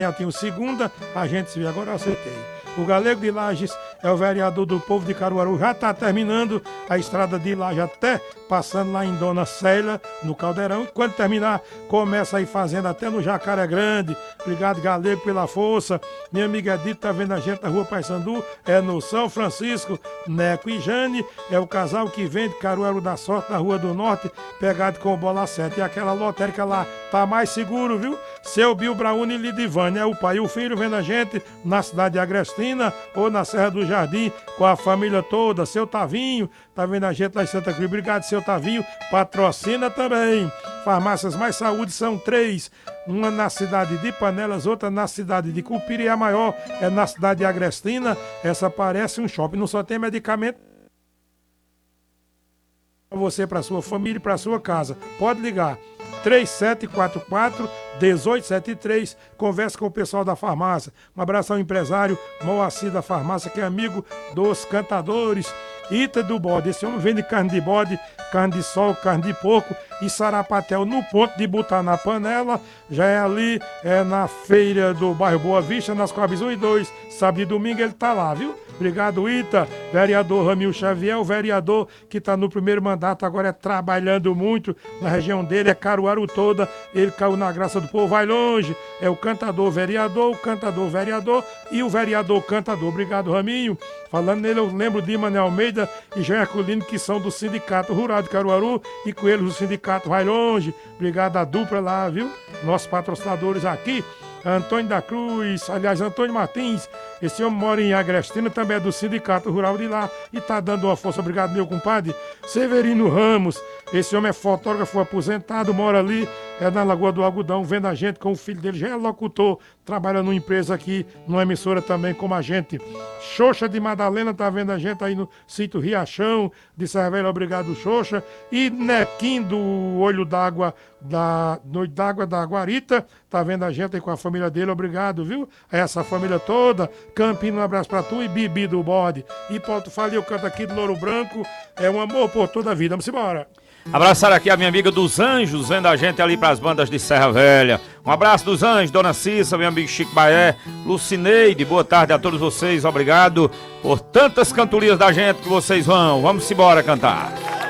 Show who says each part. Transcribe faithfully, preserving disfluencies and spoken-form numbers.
Speaker 1: Eu tenho segunda, a gente se vê. Agora eu acertei. O Galego de Lages é o vereador do povo de Caruaru. Já está terminando a estrada de Lages até passando lá em Dona Célia, no Caldeirão. E quando terminar, começa aí fazendo até no Jacaré Grande. Obrigado, Galego, pela força. Minha amiga Edith tá vendo a gente na rua Paysandu. É no São Francisco, Neco e Jane. É o casal que vende Caruaru da Sorte na Rua do Norte, pegado com o bola sete. E aquela lotérica lá tá mais seguro, viu? Seu Bill Brauni e Lidivane. É o pai e o filho vendo a gente na cidade de Agrestina ou na Serra do Jardim com a família toda. Seu Tavinho tá vendo a gente lá em Santa Cruz. Obrigado, seu Tavinho. Patrocina também. Farmácias Mais Saúde são três. Uma na cidade de Panelas, outra na cidade de Cupira e a maior é na cidade de Agrestina. Essa parece um shopping. Não só tem medicamento para você, para sua família e para sua casa. Pode ligar. três sete quatro quatro, um oito sete três. Converse com o pessoal da farmácia. Um abraço ao empresário Moacir da farmácia, que é amigo dos cantadores. Ita do Bode. Esse homem vende carne de bode, carne de sol, carne de porco e sarapatel no ponto de botar na panela. Já é ali, é na feira do bairro Boa Vista, nas Coabes um e dois. Sábado e domingo ele tá lá, viu? Obrigado, Ita. Vereador Ramil Xavier, o vereador que está no primeiro mandato, agora é trabalhando muito na região dele, é Caruaru toda. Ele caiu na graça do povo, vai longe. É o cantador vereador, o cantador vereador e o vereador cantador. Obrigado, Raminho. Falando nele, eu lembro de Manuel Almeida e Jean Herculino, que são do Sindicato Rural de Caruaru, e com eles o sindicato vai longe. Obrigado à dupla lá, viu? Nossos patrocinadores aqui. Antônio da Cruz, aliás, Antônio Martins, esse homem mora em Agrestina, também é do Sindicato Rural de lá e tá dando uma força. Obrigado, meu compadre. Severino Ramos, esse homem é fotógrafo aposentado, mora ali, é na Lagoa do Algodão, vendo a gente com o filho dele, já é locutor, trabalha numa empresa aqui, numa emissora também como a gente. Xoxa de Madalena tá vendo a gente aí no sítio Riachão de Serra Velha, obrigado, Xoxa. E Nequim do Olho d'Água, da Noite d'Água da Guarita, tá vendo a gente aí com a família dele, obrigado, viu? A essa família toda. Campino, um abraço pra tu e Bibi do Bode. E Porto Falei, eu canto aqui do Louro Branco, é um amor por toda a vida. Vamos embora.
Speaker 2: Abraçar aqui a minha amiga dos Anjos, vendo a gente ali pras bandas de Serra Velha. Um abraço dos Anjos, Dona Cissa, meu amigo Chico Baé, Lucineide, boa tarde a todos vocês, obrigado por tantas cantorias da gente que vocês vão. Vamos embora cantar.